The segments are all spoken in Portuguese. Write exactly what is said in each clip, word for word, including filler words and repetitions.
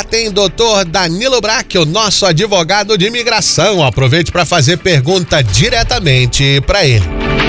Já tem doutor Danilo Braque, o nosso advogado de imigração. Aproveite para fazer pergunta diretamente para ele.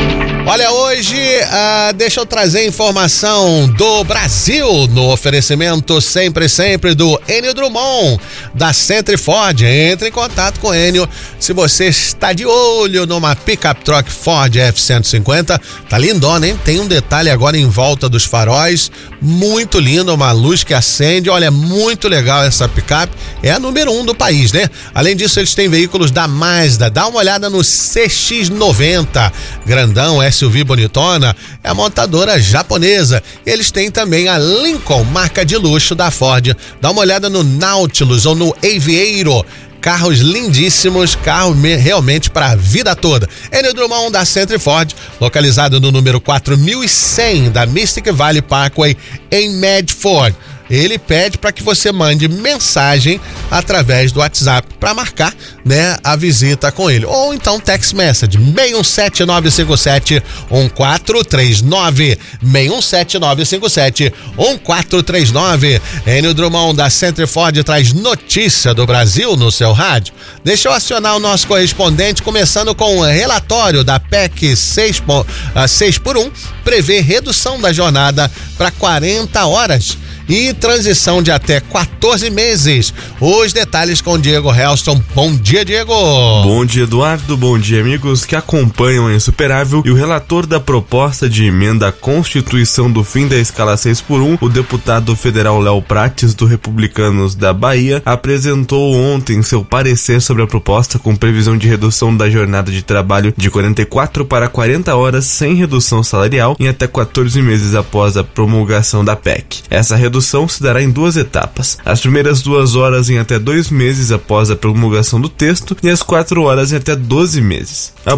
Olha, hoje, uh, deixa eu trazer informação do Brasil no oferecimento sempre, sempre do Enio Drummond, da Centre Ford. Entre em contato com o Enio se você está de olho numa pick-up truck Ford F cento e cinquenta. Tá lindona, hein? Tem um detalhe agora em volta dos faróis, muito lindo, uma luz que acende. Olha, muito legal essa pick-up. É a número um do país, né? Além disso, eles têm veículos da Mazda. Dá uma olhada no C X noventa, grandão, S U V bonitona, é a montadora japonesa. Eles têm também a Lincoln, marca de luxo da Ford. Dá uma olhada no Nautilus ou no Aviator. Carros lindíssimos, carro realmente para a vida toda. Enio Drummond da Centre Ford, localizado no número quatro mil e cem da Mystic Valley Parkway em Medford. Ele pede para que você mande mensagem através do WhatsApp para marcar, né, a visita com ele. Ou então text message seis um sete nove cinco sete um quatro três nove, seis um sete nove cinco sete um quatro três nove. Enio Drummond da Centre Ford traz notícia do Brasil no seu rádio. Deixa eu acionar o nosso correspondente, começando com o relatório da P E C seis por um, prevê redução da jornada para quarenta horas e transição de até quatorze meses. Os detalhes com Diego Helston. Bom dia, Diego. Bom dia, Eduardo. Bom dia, amigos que acompanham a Insuperável. E o relator da proposta de emenda à Constituição do fim da escala seis por um, o deputado federal Léo Prates, do Republicanos da Bahia, apresentou ontem seu parecer sobre a proposta com previsão de redução da jornada de trabalho de quarenta e quatro para quarenta horas sem redução salarial em até quatorze meses após a promulgação da P E C. Essa redução se dará em duas etapas. As primeiras duas horas em até dois meses após a promulgação do texto e as quatro horas em até doze meses. A